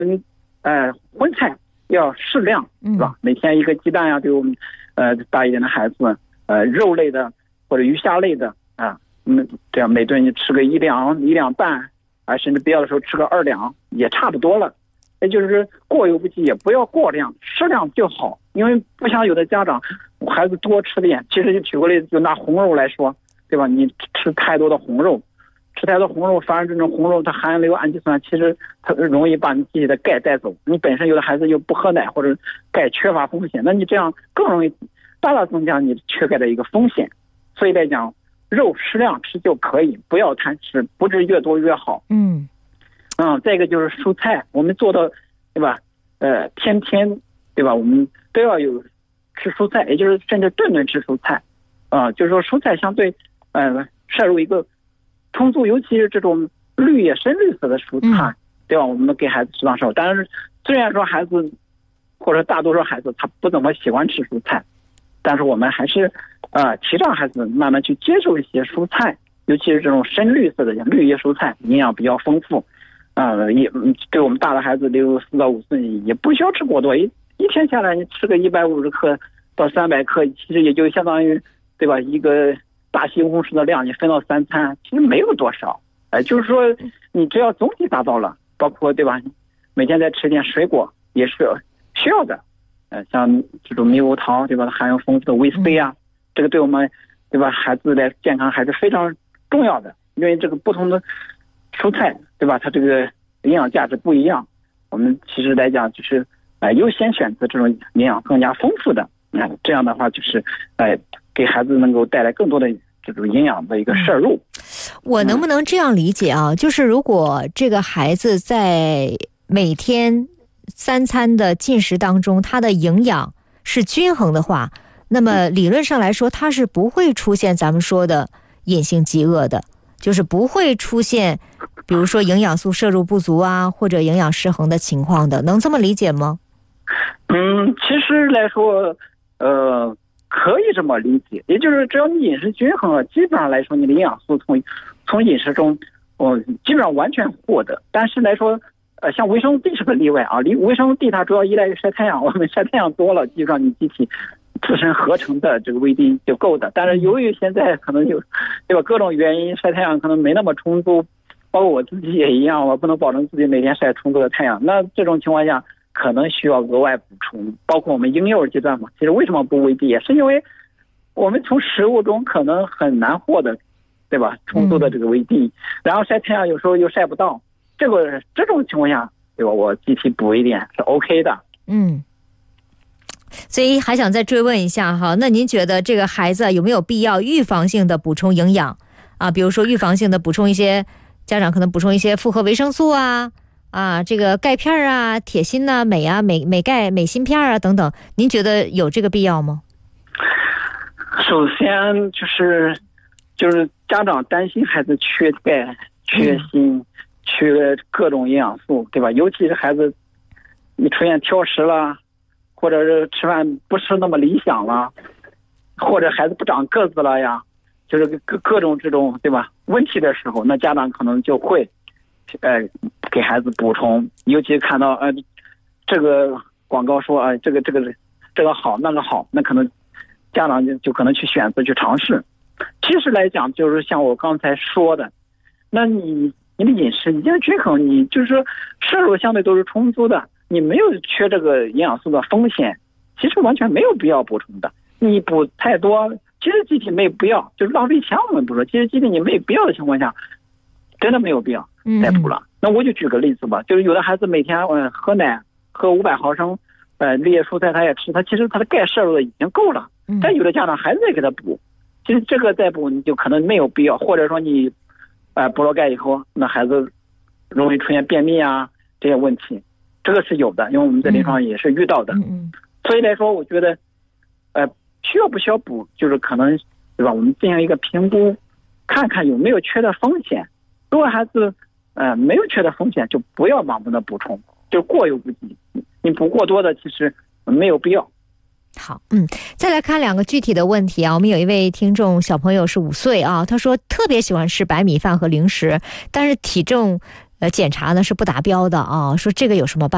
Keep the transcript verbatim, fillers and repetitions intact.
嗯呃荤菜要适量，是吧？每天一个鸡蛋呀，对我们呃大一点的孩子，呃肉类的或者鱼虾类的啊，嗯这样每顿你吃个一两一两半啊，甚至必要的时候吃个二两也差不多了。也就是过犹不及，也不要过量，适量就好。因为不像有的家长，孩子多吃点，其实就举个例子，就拿红肉来说，对吧？你吃太多的红肉，吃太多红肉，反而这种红肉它含硫氨基酸，其实它容易把你自己的钙带走。你本身有的孩子又不喝奶或者钙缺乏风险，那你这样更容易大大增加你缺钙的一个风险。所以来讲，肉适量吃就可以，不要贪吃，不是越多越好。 嗯。 嗯，再一个就是蔬菜，我们做到，对吧？呃，天天，对吧？我们都要有吃蔬菜，也就是甚至顿顿吃蔬菜，啊、呃，就是说蔬菜相对，呃，摄入一个充足，尤其是这种绿叶深绿色的蔬菜，嗯、对吧？我们给孩子适当摄入。但是虽然说孩子或者大多数孩子他不怎么喜欢吃蔬菜，但是我们还是呃提倡孩子慢慢去接受一些蔬菜，尤其是这种深绿色的绿叶蔬菜，营养比较丰富。啊、呃，也对我们大的孩子，例如四到五岁，也不需要吃过多，一一天下来，你吃个一百五十克到三百克，其实也就相当于，对吧？一个大西红柿的量，你分到三餐，其实没有多少。哎、呃，就是说，你只要总体达到了，包括对吧？每天再吃点水果也是需要的。呃，像这种猕猴桃，对吧？含有丰富的维 C 啊，这个对我们，对吧？孩子的健康还是非常重要的，因为这个不同的蔬菜，对吧？它这个营养价值不一样，我们其实来讲就是呃优先选择这种营养更加丰富的，啊、呃，这样的话就是呃给孩子能够带来更多的这种营养的一个摄入。 我能不能这样理解啊？就是如果这个孩子在每天三餐的进食当中，他的营养是均衡的话，那么理论上来说，他是不会出现咱们说的隐性饥饿的。就是不会出现比如说营养素摄入不足啊，或者营养失衡的情况的，能这么理解吗？ 嗯，其实来说呃可以这么理解，也就是只要你饮食均衡了，基本上来说你的营养素从从饮食中哦、呃、基本上完全获得。但是来说呃像维生素 D 是个例外啊，维生素 D 它主要依赖于晒太阳，我们晒太阳多了，基本上你机体自身合成的这个维 D 就够的。但是由于现在可能有对吧各种原因，晒太阳可能没那么充足，包括我自己也一样，我不能保证自己每天晒充足的太阳，那这种情况下可能需要额外补充。包括我们婴幼儿阶段嘛，其实为什么不维 D 也是因为我们从食物中可能很难获得对吧充足的这个维 D、嗯、然后晒太阳有时候又晒不到，这个这种情况下对吧我集体补一点是 OK 的。 嗯，所以还想再追问一下哈，那您觉得这个孩子有没有必要预防性的补充营养啊？比如说预防性的补充一些，家长可能补充一些复合维生素啊啊，这个钙片啊、铁锌呐、镁啊、镁镁钙、镁锌片啊等等，您觉得有这个必要吗？ 首先就是就是家长担心孩子缺钙、缺锌、嗯、缺各种营养素，对吧？尤其是孩子你出现挑食了，或者是吃饭不是那么理想了，或者孩子不长个子了呀，就是各各种这种对吧问题的时候，那家长可能就会呃给孩子补充。尤其看到呃这个广告说啊、呃、这个这个这个好那个好，那可能家长就就可能去选择去尝试。其实来讲就是像我刚才说的，那你你的饮食已经均衡，你就是说摄入相对都是充足的，你没有缺这个营养素的风险，其实完全没有必要补充的。你补太多其实机体没有必要，就是浪费钱我们不说，其实机体你没有必要的情况下真的没有必要再补了、嗯、那我就举个例子吧，就是有的孩子每天呃喝奶喝五百毫升呃绿叶蔬菜他也吃，他其实他的钙摄入的已经够了，但有的家长还在给他补，其实这个再补你就可能没有必要，或者说你呃补了钙以后那孩子容易出现便秘啊这些问题，这个是有的，因为我们在临床也是遇到的、嗯、所以来说我觉得呃需要不需要补就是可能对吧我们进行一个评估，看看有没有缺的风险，如果孩子呃没有缺的风险就不要盲目的补充，就过犹不及，你补过多的其实没有必要。 好，嗯，再来看两个具体的问题啊。我们有一位听众小朋友是五岁啊，他说特别喜欢吃白米饭和零食，但是体重呃检查呢是不达标的啊，说这个有什么办法？